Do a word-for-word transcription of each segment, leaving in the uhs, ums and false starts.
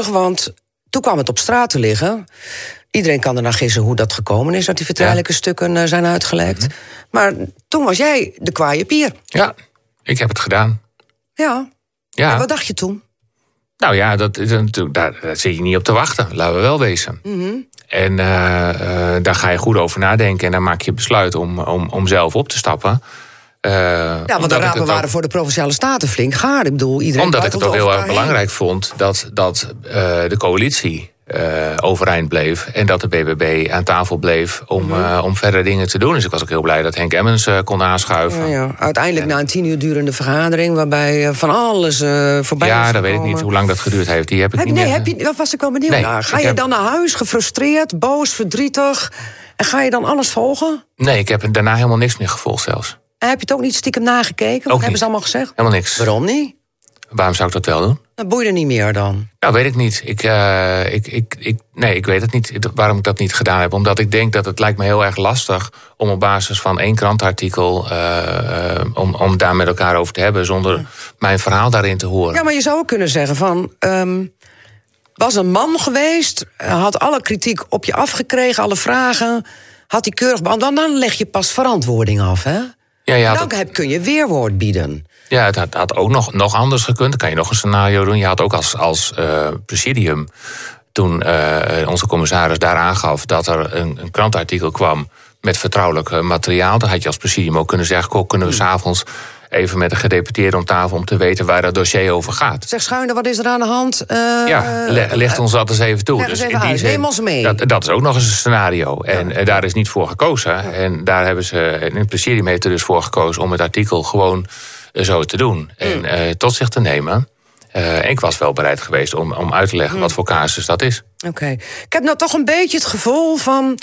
terug, want toen kwam het op straat te liggen. Iedereen kan er naar gissen hoe dat gekomen is, dat die vertrouwelijke ja. stukken uh, zijn uitgelekt. Mm-hmm. Maar toen was jij de kwaaie pier. Ja, ik heb het gedaan. Ja. ja. En wat dacht je toen? Nou ja, dat, dat, daar, daar zit je niet op te wachten, laten we wel wezen. Mm-hmm. En uh, uh, daar ga je goed over nadenken en dan maak je besluit om, om, om zelf op te stappen. Uh, ja, want de rapen waren voor de Provinciale Staten flink gaar. Ik bedoel, iedereen omdat ik het ook heel erg heen. belangrijk vond dat, dat uh, de coalitie uh, overeind bleef en dat de B B B aan tafel bleef om, mm-hmm. uh, om verder dingen te doen. Dus ik was ook heel blij dat Henk Emmens uh, kon aanschuiven. Ja, ja. Uiteindelijk en, na een tien uur durende vergadering waarbij uh, van alles uh, voorbij ja, is Ja, dan weet ik niet hoe lang dat geduurd heeft. Die heb ik heb, niet nee, meer... heb je, dat was ik wel benieuwd nee, naar. Ga je heb... dan naar huis gefrustreerd, boos, verdrietig en ga je dan alles volgen? Nee, ik heb daarna helemaal niks meer gevolgd zelfs. En heb je het ook niet stiekem nagekeken? Wat ook hebben niet. ze allemaal gezegd? Helemaal niks. Waarom niet? Waarom zou ik dat wel doen? Dat boeide niet meer dan? Nou, weet ik niet. Ik, uh, ik, ik, ik, nee, ik weet het niet waarom ik dat niet gedaan heb. Omdat ik denk dat het lijkt me heel erg lastig om op basis van één krantartikel Uh, uh, om, om daar met elkaar over te hebben zonder ja. mijn verhaal daarin te horen. Ja, maar je zou ook kunnen zeggen van Um, was een man geweest, had alle kritiek op je afgekregen, alle vragen, had hij keurig beantwoord. Dan leg je pas verantwoording af, hè? Ja, ja, dan dat... kun je weerwoord bieden. Ja, het had, had ook nog, nog anders gekund. Dan kan je nog een scenario doen. Je had ook als, als uh, presidium, toen uh, onze commissaris daar aangaf dat er een, een krantartikel kwam met vertrouwelijk uh, materiaal, dan had je als presidium ook kunnen zeggen, ook kunnen we hmm. 's avonds even met de gedeputeerde om tafel om te weten waar dat dossier over gaat. Zeg Schuiner, wat is er aan de hand? Uh, ja, le- ligt ons dat eens even toe. Dus even in die zin, neem ons mee. Dat, dat is ook nog eens een scenario. Ja. En uh, daar is niet voor gekozen. Ja. En daar hebben ze, in het presidium heeft er dus voor gekozen om het artikel gewoon uh, zo te doen. Mm. En uh, tot zich te nemen. Uh, en ik was wel bereid geweest om, om uit te leggen mm. wat voor casus dat is. Oké. Okay. Ik heb nou toch een beetje het gevoel van,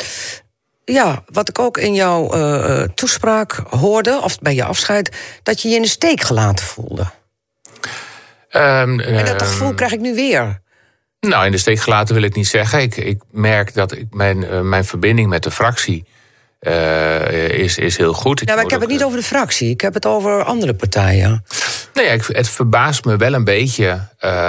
ja, wat ik ook in jouw uh, toespraak hoorde, of bij je afscheid, dat je je in de steek gelaten voelde. Um, en dat um, gevoel krijg ik nu weer. Nou, in de steek gelaten wil ik niet zeggen. Ik, ik merk dat ik mijn, uh, mijn verbinding met de fractie uh, is, is heel goed. Ik ja, maar ik heb het niet over de fractie. Ik heb het over andere partijen. Nee, ja, ik, het verbaast me wel een beetje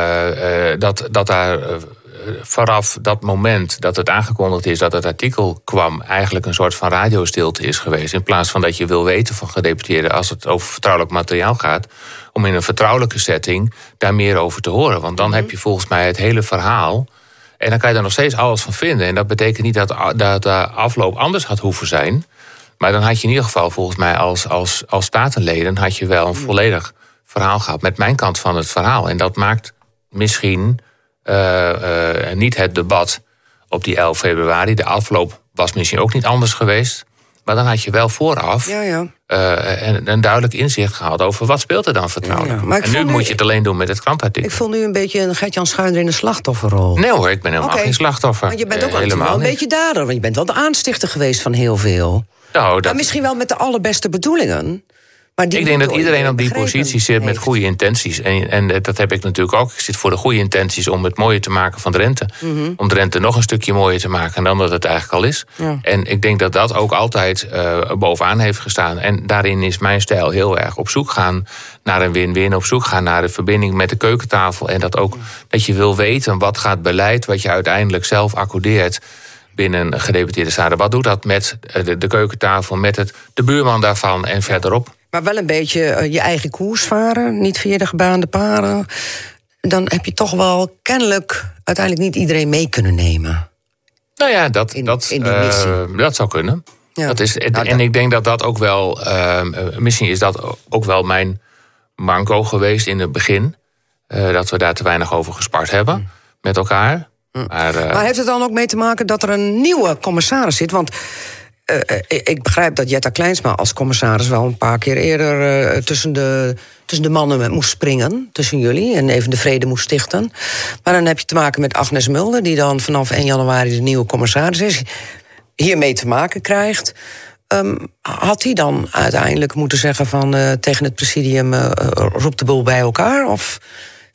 uh, uh, dat, dat daar Uh, vanaf dat moment dat het aangekondigd is dat het artikel kwam, eigenlijk een soort van radiostilte is geweest. In plaats van dat je wil weten van gedeputeerden als het over vertrouwelijk materiaal gaat, om in een vertrouwelijke setting daar meer over te horen. Want dan mm-hmm. heb je volgens mij het hele verhaal. En dan kan je er nog steeds alles van vinden. En dat betekent niet dat, dat de afloop anders had hoeven zijn. Maar dan had je in ieder geval volgens mij als, als, als statenleden had je wel een volledig verhaal gehad met mijn kant van het verhaal. En dat maakt misschien Uh, uh, niet het debat op die elf februari. De afloop was misschien ook niet anders geweest. Maar dan had je wel vooraf ja, ja. Uh, een, een duidelijk inzicht gehad over wat speelt er dan vertrouwelijk. Ja, ja. En nu moet je het alleen doen met het krantartikel. Ik voel nu een beetje een Gert-Jan Schuiner in de slachtofferrol. Nee hoor, ik ben helemaal okay. geen slachtoffer. Want je bent ook uh, helemaal wel een niet. beetje dader. Want je bent wel de aanstichter geweest van heel veel. Nou, dat... Maar misschien wel met de allerbeste bedoelingen. Maar die ik denk dat iedereen op die begrepen positie zit met heeft. goede intenties. En, en dat heb ik natuurlijk ook. Ik zit voor de goede intenties om het mooier te maken van Drenthe. Mm-hmm. Om Drenthe nog een stukje mooier te maken dan dat het eigenlijk al is. Ja. En ik denk dat dat ook altijd uh, bovenaan heeft gestaan. En daarin is mijn stijl heel erg op zoek gaan naar een win-win. Op zoek gaan naar de verbinding met de keukentafel. En dat ook dat je wil weten wat gaat beleid, wat je uiteindelijk zelf accordeert binnen een gedeputeerde staten. Wat doet dat met de, de keukentafel, met het, de buurman daarvan en verderop? Maar wel een beetje uh, je eigen koers varen, niet via de gebaande paden. Dan heb je toch wel kennelijk uiteindelijk niet iedereen mee kunnen nemen. Nou ja, dat, in, dat, in die missie. Uh, dat zou kunnen. Ja. Dat is, en, nou, en ik denk dat dat ook wel, uh, misschien is dat ook wel mijn manco geweest in het begin. Uh, dat we daar te weinig over gespart hebben mm. met elkaar. Mm. Maar, uh, maar heeft het dan ook mee te maken dat er een nieuwe commissaris zit? Want Uh, ik begrijp dat Jetta Kleinsma als commissaris wel een paar keer eerder uh, tussen, de, tussen de mannen moest springen, tussen jullie, en even de vrede moest stichten. Maar dan heb je te maken met Agnes Mulder, die dan vanaf één januari de nieuwe commissaris is, hiermee te maken krijgt. Um, had hij dan uiteindelijk moeten zeggen van uh, tegen het presidium uh, roep de boel bij elkaar? Of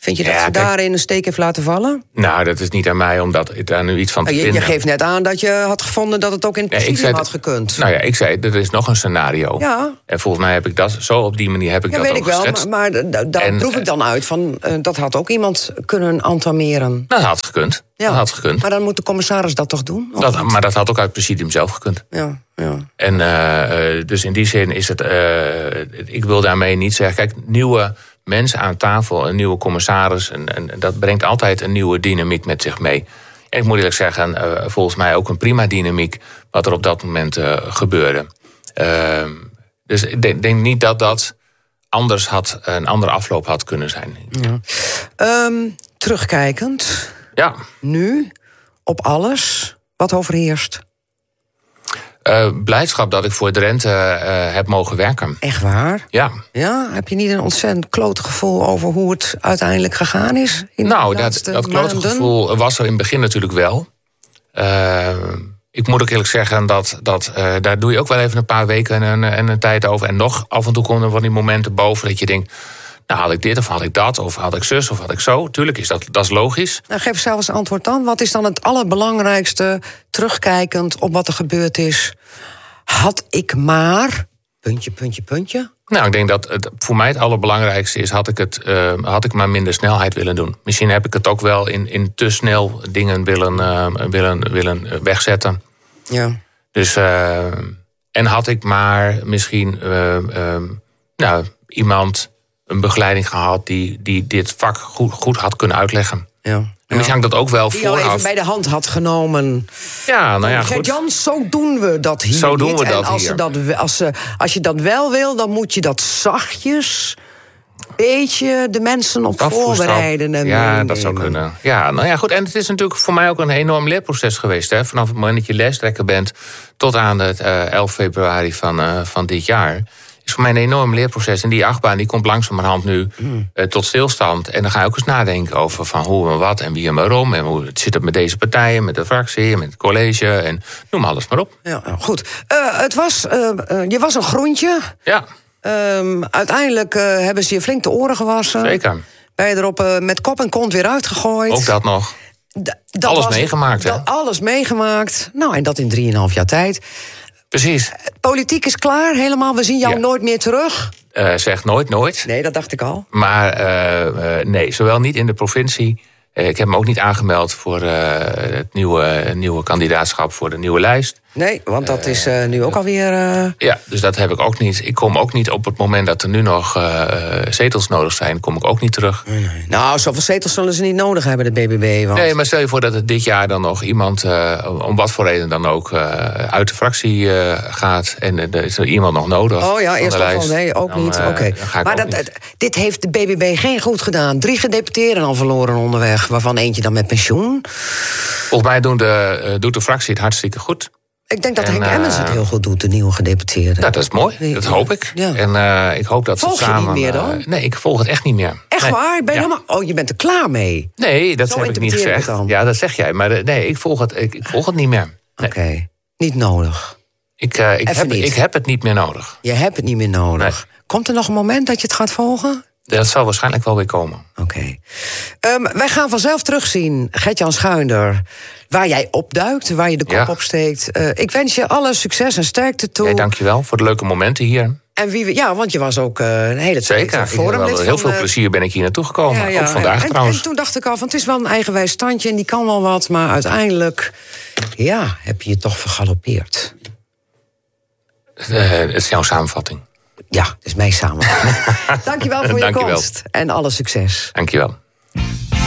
Vind je dat Ja, ze kijk, daarin een steek heeft laten vallen? Nou, dat is niet aan mij om dat, daar nu iets van te Je, vinden. je geeft net aan dat je had gevonden dat het ook in het Nee, ik presidium zei had dat- gekund. Nou ja, ik zei, er is nog een scenario. Ja. En volgens mij heb ik dat, zo op die manier heb ik Ja, dat weet ook ik wel, geschetst. maar, maar da- daar En, proef ik dan uit van... Uh, dat had ook iemand kunnen entameren. Dat had gekund. Ja. Dat had gekund. Maar dan moet de commissaris dat toch doen? of Dat, niet? maar dat had ook uit het presidium zelf gekund. Ja, ja. En uh, dus in die zin is het... Uh, ik wil daarmee niet zeggen... Kijk, nieuwe mensen aan tafel, een nieuwe commissaris... En, en dat brengt altijd een nieuwe dynamiek met zich mee. En ik moet eerlijk zeggen, uh, volgens mij ook een prima dynamiek... wat er op dat moment uh, gebeurde. Uh, dus ik denk, denk niet dat dat anders had, een andere afloop had kunnen zijn. Ja. Um, terugkijkend, Ja. nu, op alles, wat overheerst? Uh, blijdschap dat ik voor Drenthe uh, heb mogen werken. Echt waar? Ja. Ja, heb je niet een ontzettend kloot gevoel over hoe het uiteindelijk gegaan is? In nou, de dat, dat klote gevoel was er in het begin natuurlijk wel. Uh, ik moet ook eerlijk zeggen, dat, dat, uh, daar doe je ook wel even een paar weken en een, en een tijd over. En nog af en toe komen er van die momenten boven dat je denkt... nou, had ik dit of had ik dat, of had ik zus of had ik zo. Tuurlijk is dat, dat is logisch. Nou, geef zelf eens antwoord dan. Wat is dan het allerbelangrijkste, terugkijkend op wat er gebeurd is? Had ik maar... Puntje, puntje, puntje. Nou, ik denk dat het voor mij het allerbelangrijkste is... had ik, het, uh, had ik maar minder snelheid willen doen. Misschien heb ik het ook wel in, in te snel dingen willen, uh, willen, willen wegzetten. Ja. Dus, uh, en had ik maar misschien uh, uh, nou, iemand... een begeleiding gehad die, die dit vak goed, goed had kunnen uitleggen. Ja. En misschien had ik dat ook wel die vooraf... Die al even bij de hand had genomen. Ja, nou ja, goed. Gert-Jan, zo doen we dat hier Zo doen niet. we dat en als, hier. Ze dat, als, ze, als je dat wel wil, dan moet je dat zachtjes... beetje de mensen op voorbereiden. En ja, meenemen. Dat zou kunnen. Ja, nou ja, goed. En het is natuurlijk voor mij ook een enorm leerproces geweest. Hè? Vanaf het moment dat je lijsttrekker bent... tot aan het uh, elf februari van, uh, van dit jaar... is voor mij een enorm leerproces. En die achtbaan die komt langzamerhand nu mm. uh, tot stilstand. En dan ga je ook eens nadenken over van hoe en wat en wie en waarom. En hoe zit het met deze partijen, met de fractie, met het college. En noem alles maar op. Ja, goed. Uh, het was, uh, uh, je was een groentje. Ja. Um, uiteindelijk uh, hebben ze je flink de oren gewassen. Zeker. Ben je erop uh, met kop en kont weer uitgegooid. Ook dat nog. D- dat alles was, meegemaakt, hè? Dat, alles meegemaakt. Nou, en dat in drieënhalf jaar tijd. Precies. Politiek is klaar, helemaal. We zien jou ja. nooit meer terug. Uh, zeg nooit, nooit. Nee, dat dacht ik al. Maar uh, uh, nee, zowel niet in de provincie... Uh, ik heb me ook niet aangemeld voor uh, het nieuwe, nieuwe kandidaatschap voor de nieuwe lijst. Nee, want dat is uh, nu ook alweer... Uh... Ja, dus dat heb ik ook niet. Ik kom ook niet op het moment dat er nu nog uh, zetels nodig zijn... kom ik ook niet terug. Nee, nee. Nou, zoveel zetels zullen ze niet nodig hebben, de B B B. Want... Nee, maar stel je voor dat het dit jaar dan nog iemand... Uh, om wat voor reden dan ook uh, uit de fractie uh, gaat... en uh, er is er iemand nog nodig. Oh ja, eerst al nee, ook dan, niet. Uh, okay. Maar dat, niet. dit heeft de B B B geen goed gedaan. Drie gedeputeerden al verloren onderweg... waarvan eentje dan met pensioen. Volgens mij doen de, uh, doet de fractie het hartstikke goed. Ik denk dat en, Henk Emmens het heel goed doet, de nieuwe gedeputeerde. Nou, dat is mooi, dat hoop ik. Ja. En uh, ik hoop dat volg ze samen... je niet meer dan? Uh, nee, ik volg het echt niet meer. Echt nee. waar? Ben je ja. helemaal... Oh, je bent er klaar mee? Nee, dat Zo heb ik niet gezegd. Dan. Ja, dat zeg jij. Maar uh, nee, ik volg het, ik, ik volg het niet meer. Nee. Oké, okay. Niet nodig. Ik, uh, ik, heb, ik heb het niet meer nodig. Je hebt het niet meer nodig. Nee. Komt er nog een moment dat je het gaat volgen? Dat zal waarschijnlijk wel weer komen. Oké. Okay. Um, wij gaan vanzelf terugzien, Gert-Jan Schuinder... waar jij opduikt, waar je de kop ja. op steekt. Uh, ik wens je alle succes en sterkte toe. Ja, dank je wel voor de leuke momenten hier. En wie, ja, want je was ook uh, een hele tijd Zeker, forumlid. Heel van, veel uh, plezier ben ik hier naartoe gekomen. Ja, ja, ook vandaag en, trouwens. En toen dacht ik al, van, het is wel een eigenwijs standje... en die kan wel wat, maar uiteindelijk... ja, heb je je toch vergalopeerd. Uh, het is jouw samenvatting. Ja, het is mijn samenvatting. Dankjewel voor je Dank komst. Je en alle succes. Dankjewel.